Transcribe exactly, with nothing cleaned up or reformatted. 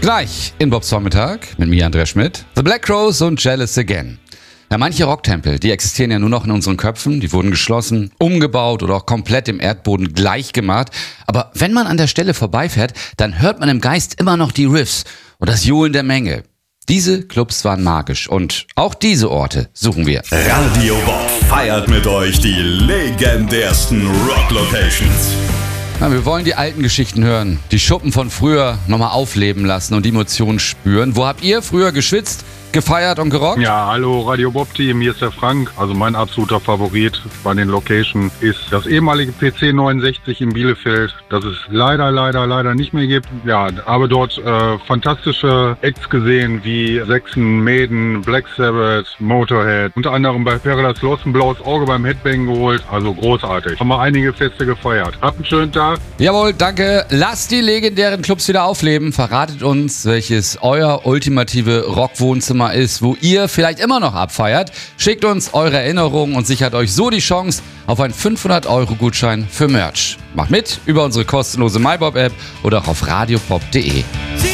Gleich in Bobs Vormittag mit mir, Andreas Schmidt, The Black Crowes und Jealous Again. Ja, manche Rocktempel, die existieren ja nur noch in unseren Köpfen, die wurden geschlossen, umgebaut oder auch komplett im Erdboden gleich gemacht. Aber wenn man an der Stelle vorbeifährt, dann hört man im Geist immer noch die Riffs und das Johlen der Menge. Diese Clubs waren magisch und auch diese Orte suchen wir. Radio Bob feiert mit euch die legendärsten Rock-Locations. Ja, wir wollen die alten Geschichten hören, die Schuppen von früher nochmal aufleben lassen und die Emotionen spüren. Wo habt ihr früher geschwitzt, gefeiert und gerockt? Ja, hallo Radio Bob Team, hier ist der Frank. Also mein absoluter Favorit bei den Locations ist das ehemalige P C neunundsechzig in Bielefeld, das es leider, leider, leider nicht mehr gibt. Ja, aber dort äh, fantastische Acts gesehen wie Saxon, Maiden, Black Sabbath, Motorhead. Unter anderem bei Paradise Lost ein blaues Auge beim Headbang geholt. Also großartig. Haben wir einige Feste gefeiert. Habt einen schönen Tag. Jawohl, danke. Lasst die legendären Clubs wieder aufleben. Verratet uns, welches euer ultimative Rockwohnzimmer ist, wo ihr vielleicht immer noch abfeiert. Schickt uns eure Erinnerungen und sichert euch so die Chance auf einen fünfhundert Euro Gutschein für Merch. Macht mit über unsere kostenlose MyBob-App oder auch auf radiopop punkt de.